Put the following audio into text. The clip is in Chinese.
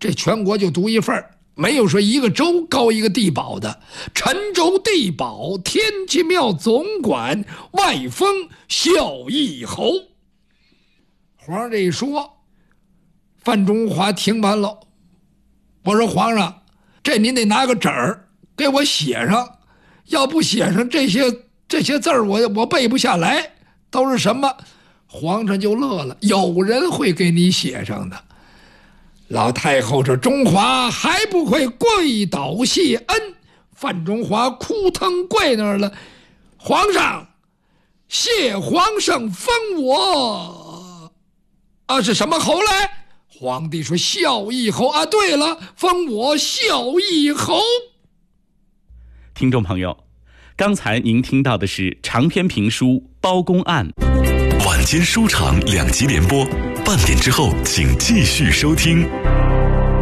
这全国就独一份，没有说一个州高一个地保的。陈州地保，天齐庙总管，外封孝义侯。皇上这一说，范中华听完了，我说皇上，这您得拿个纸儿给我写上，要不写上这些字儿，我背不下来，都是什么？皇上就乐了，有人会给你写上的。老太后这中华还不会跪倒谢恩，范中华哭腾跪那儿了。皇上，谢皇上封我是什么侯来？皇帝说孝义侯啊。对了，封我孝义侯。 听众朋友，刚才您听到的是长篇评书《包公案》。 晚间书场2集联播，半点之后请继续收听。